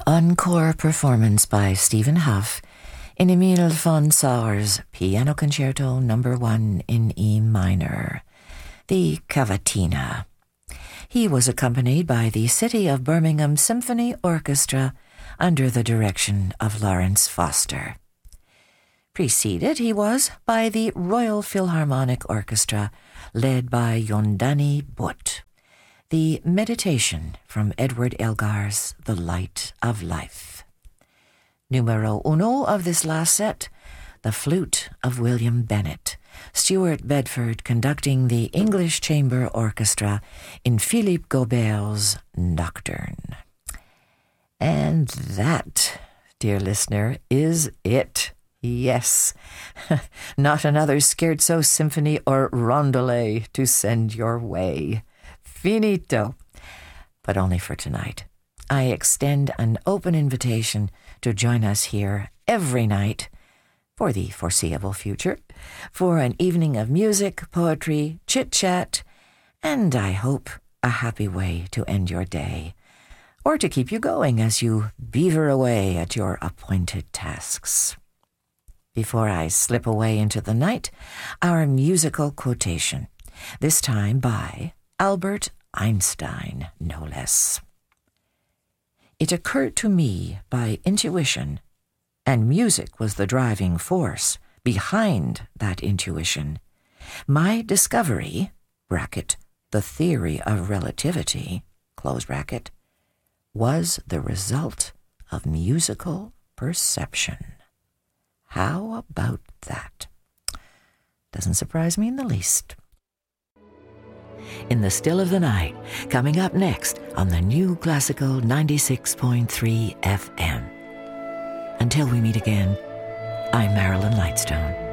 encore performance by Stephen Huff in Emil von Sauer's Piano Concerto No. 1 in E minor, the Cavatina. He was accompanied by the City of Birmingham Symphony Orchestra under the direction of Lawrence Foster. Preceded he was by the Royal Philharmonic Orchestra, led by Yondani Butt. The Meditation from Edward Elgar's The Light of Life. Numero uno of this last set, the Flute of William Bennett, Stuart Bedford conducting the English Chamber Orchestra in Philippe Gaubert's Nocturne. And that, dear listener, is it. Yes, not another Scherzo symphony or rondelay to send your way. Finito. But only for tonight. I extend an open invitation to join us here every night for the foreseeable future, for an evening of music, poetry, chit-chat, and I hope a happy way to end your day, or to keep you going as you beaver away at your appointed tasks. Before I slip away into the night, our musical quotation, this time by Albert Einstein, no less. It occurred to me by intuition, and music was the driving force behind that intuition. My discovery, bracket, the theory of relativity, close bracket, was the result of musical perception. How about that? Doesn't surprise me in the least. In the Still of the Night, coming up next on the New Classical 96.3 FM. Until we meet again, I'm Marilyn Lightstone.